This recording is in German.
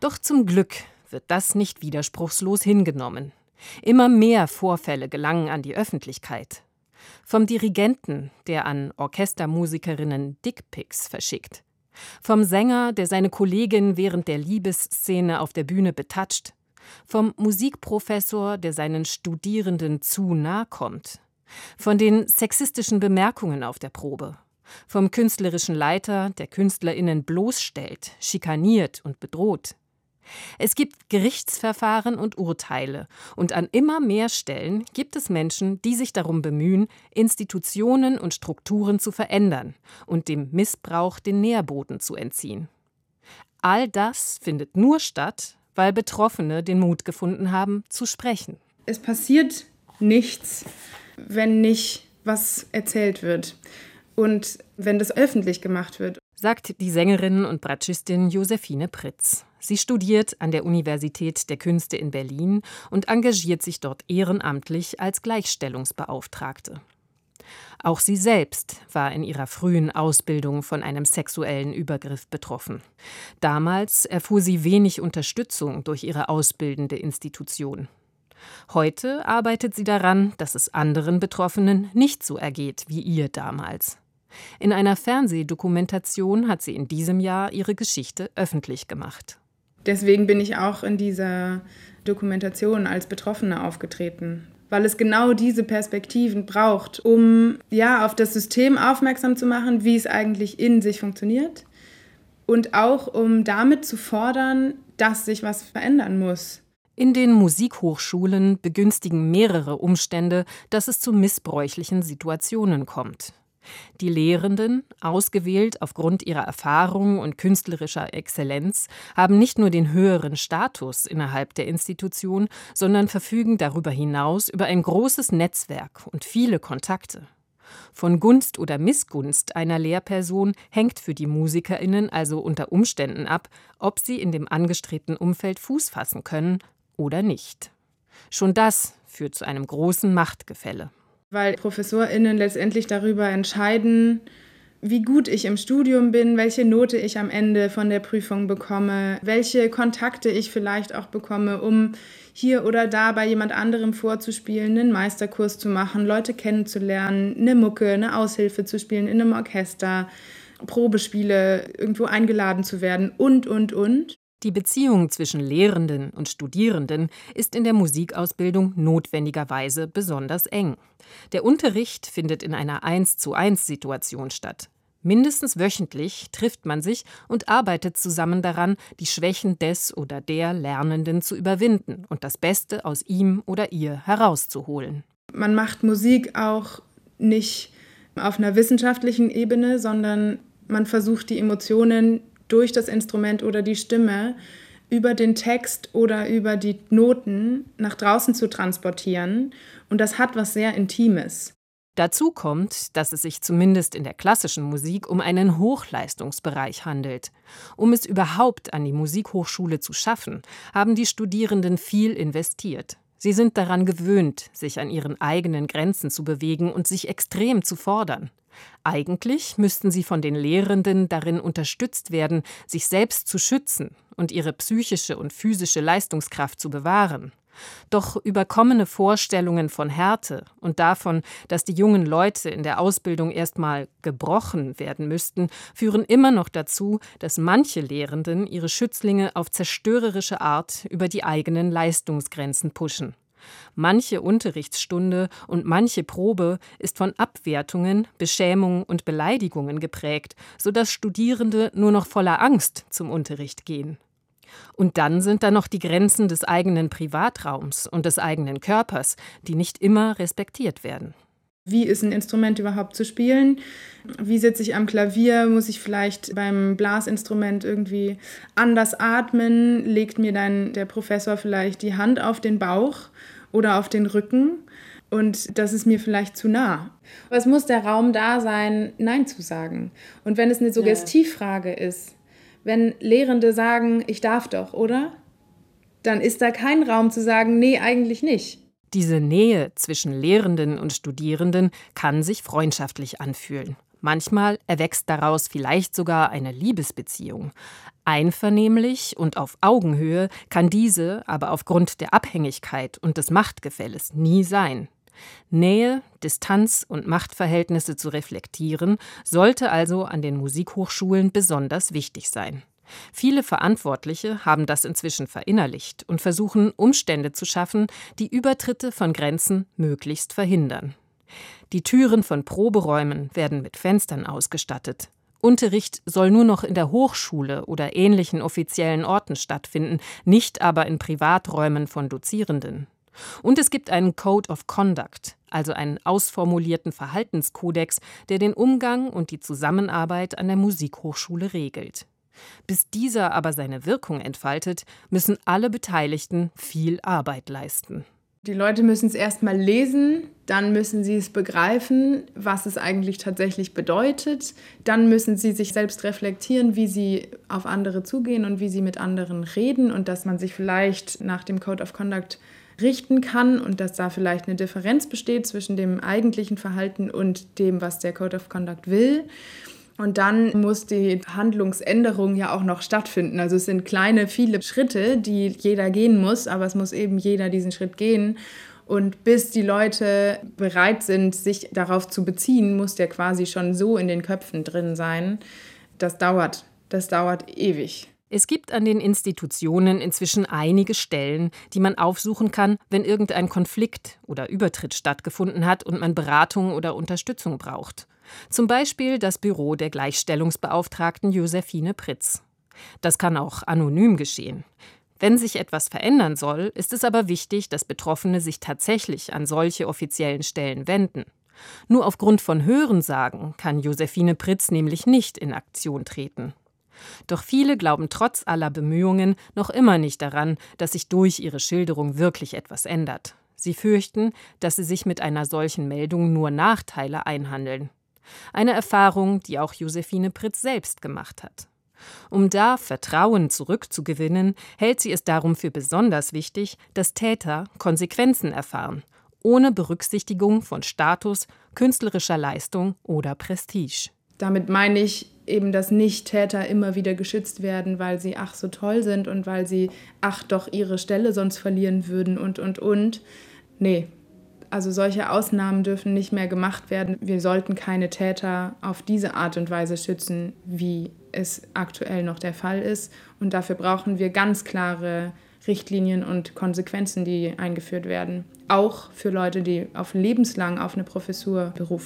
Doch zum Glück wird das nicht widerspruchslos hingenommen. Immer mehr Vorfälle gelangen an die Öffentlichkeit. Vom Dirigenten, der an Orchestermusikerinnen Dickpics verschickt. Vom Sänger, der seine Kollegin während der Liebesszene auf der Bühne betatscht. Vom Musikprofessor, der seinen Studierenden zu nahe kommt. Von den sexistischen Bemerkungen auf der Probe. Vom künstlerischen Leiter, der KünstlerInnen bloßstellt, schikaniert und bedroht. Es gibt Gerichtsverfahren und Urteile, und an immer mehr Stellen gibt es Menschen, die sich darum bemühen, Institutionen und Strukturen zu verändern und dem Missbrauch den Nährboden zu entziehen. All das findet nur statt, weil Betroffene den Mut gefunden haben, zu sprechen. Es passiert nichts, wenn nicht was erzählt wird und wenn das öffentlich gemacht wird, sagt die Sängerin und Bratschistin Josephine Pritz. Sie studiert an der Universität der Künste in Berlin und engagiert sich dort ehrenamtlich als Gleichstellungsbeauftragte. Auch sie selbst war in ihrer frühen Ausbildung von einem sexuellen Übergriff betroffen. Damals erfuhr sie wenig Unterstützung durch ihre ausbildende Institution. Heute arbeitet sie daran, dass es anderen Betroffenen nicht so ergeht wie ihr damals. In einer Fernsehdokumentation hat sie in diesem Jahr ihre Geschichte öffentlich gemacht. Deswegen bin ich auch in dieser Dokumentation als Betroffene aufgetreten, weil es genau diese Perspektiven braucht, um auf das System aufmerksam zu machen, wie es eigentlich in sich funktioniert und auch um damit zu fordern, dass sich was verändern muss. In den Musikhochschulen begünstigen mehrere Umstände, dass es zu missbräuchlichen Situationen kommt. Die Lehrenden, ausgewählt aufgrund ihrer Erfahrung und künstlerischer Exzellenz, haben nicht nur den höheren Status innerhalb der Institution, sondern verfügen darüber hinaus über ein großes Netzwerk und viele Kontakte. Von Gunst oder Missgunst einer Lehrperson hängt für die MusikerInnen also unter Umständen ab, ob sie in dem angestrebten Umfeld Fuß fassen können oder nicht. Schon das führt zu einem großen Machtgefälle. Weil ProfessorInnen letztendlich darüber entscheiden, wie gut ich im Studium bin, welche Note ich am Ende von der Prüfung bekomme, welche Kontakte ich vielleicht auch bekomme, um hier oder da bei jemand anderem vorzuspielen, einen Meisterkurs zu machen, Leute kennenzulernen, eine Mucke, eine Aushilfe zu spielen in einem Orchester, Probespiele, irgendwo eingeladen zu werden und. Die Beziehung zwischen Lehrenden und Studierenden ist in der Musikausbildung notwendigerweise besonders eng. Der Unterricht findet in einer 1:1-Situation statt. Mindestens wöchentlich trifft man sich und arbeitet zusammen daran, die Schwächen des oder der Lernenden zu überwinden und das Beste aus ihm oder ihr herauszuholen. Man macht Musik auch nicht auf einer wissenschaftlichen Ebene, sondern man versucht die Emotionen durch das Instrument oder die Stimme über den Text oder über die Noten nach draußen zu transportieren. Und das hat was sehr Intimes. Dazu kommt, dass es sich zumindest in der klassischen Musik um einen Hochleistungsbereich handelt. Um es überhaupt an die Musikhochschule zu schaffen, haben die Studierenden viel investiert. Sie sind daran gewöhnt, sich an ihren eigenen Grenzen zu bewegen und sich extrem zu fordern. Eigentlich müssten sie von den Lehrenden darin unterstützt werden, sich selbst zu schützen und ihre psychische und physische Leistungskraft zu bewahren. Doch überkommene Vorstellungen von Härte und davon, dass die jungen Leute in der Ausbildung erstmal gebrochen werden müssten, führen immer noch dazu, dass manche Lehrenden ihre Schützlinge auf zerstörerische Art über die eigenen Leistungsgrenzen pushen. Manche Unterrichtsstunde und manche Probe ist von Abwertungen, Beschämung und Beleidigungen geprägt, sodass Studierende nur noch voller Angst zum Unterricht gehen. Und dann sind da noch die Grenzen des eigenen Privatraums und des eigenen Körpers, die nicht immer respektiert werden. Wie ist ein Instrument überhaupt zu spielen? Wie sitze ich am Klavier? Muss ich vielleicht beim Blasinstrument irgendwie anders atmen? Legt mir dann der Professor vielleicht die Hand auf den Bauch oder auf den Rücken? Und das ist mir vielleicht zu nah. Aber es muss der Raum da sein, Nein zu sagen. Und wenn es eine Suggestivfrage ist, wenn Lehrende sagen, ich darf doch, oder? Dann ist da kein Raum zu sagen, nee, eigentlich nicht. Diese Nähe zwischen Lehrenden und Studierenden kann sich freundschaftlich anfühlen. Manchmal erwächst daraus vielleicht sogar eine Liebesbeziehung. Einvernehmlich und auf Augenhöhe kann diese aber aufgrund der Abhängigkeit und des Machtgefälles nie sein. Nähe, Distanz und Machtverhältnisse zu reflektieren, sollte also an den Musikhochschulen besonders wichtig sein. Viele Verantwortliche haben das inzwischen verinnerlicht und versuchen, Umstände zu schaffen, die Übertritte von Grenzen möglichst verhindern. Die Türen von Proberäumen werden mit Fenstern ausgestattet. Unterricht soll nur noch in der Hochschule oder ähnlichen offiziellen Orten stattfinden, nicht aber in Privaträumen von Dozierenden. Und es gibt einen Code of Conduct, also einen ausformulierten Verhaltenskodex, der den Umgang und die Zusammenarbeit an der Musikhochschule regelt. Bis dieser aber seine Wirkung entfaltet, müssen alle Beteiligten viel Arbeit leisten. Die Leute müssen es erst mal lesen, dann müssen sie es begreifen, was es eigentlich tatsächlich bedeutet. Dann müssen sie sich selbst reflektieren, wie sie auf andere zugehen und wie sie mit anderen reden und dass man sich vielleicht nach dem Code of Conduct richten kann und dass da vielleicht eine Differenz besteht zwischen dem eigentlichen Verhalten und dem, was der Code of Conduct will. Und dann muss die Handlungsänderung ja auch noch stattfinden. Also es sind kleine, viele Schritte, die jeder gehen muss, aber es muss eben jeder diesen Schritt gehen. Und bis die Leute bereit sind, sich darauf zu beziehen, muss der quasi schon so in den Köpfen drin sein. Das dauert ewig. Es gibt an den Institutionen inzwischen einige Stellen, die man aufsuchen kann, wenn irgendein Konflikt oder Übertritt stattgefunden hat und man Beratung oder Unterstützung braucht. Zum Beispiel das Büro der Gleichstellungsbeauftragten Josephine Pritz. Das kann auch anonym geschehen. Wenn sich etwas verändern soll, ist es aber wichtig, dass Betroffene sich tatsächlich an solche offiziellen Stellen wenden. Nur aufgrund von Hörensagen kann Josephine Pritz nämlich nicht in Aktion treten. Doch viele glauben trotz aller Bemühungen noch immer nicht daran, dass sich durch ihre Schilderung wirklich etwas ändert. Sie fürchten, dass sie sich mit einer solchen Meldung nur Nachteile einhandeln. Eine Erfahrung, die auch Josephine Pritz selbst gemacht hat. Um da Vertrauen zurückzugewinnen, hält sie es darum für besonders wichtig, dass Täter Konsequenzen erfahren, ohne Berücksichtigung von Status, künstlerischer Leistung oder Prestige. Damit meine ich eben, dass Nicht-Täter immer wieder geschützt werden, weil sie ach so toll sind und weil sie ach doch ihre Stelle sonst verlieren würden und. Nee, also solche Ausnahmen dürfen nicht mehr gemacht werden. Wir sollten keine Täter auf diese Art und Weise schützen, wie es aktuell noch der Fall ist. Und dafür brauchen wir ganz klare Richtlinien und Konsequenzen, die eingeführt werden. Auch für Leute, die auf lebenslang auf eine Professur berufen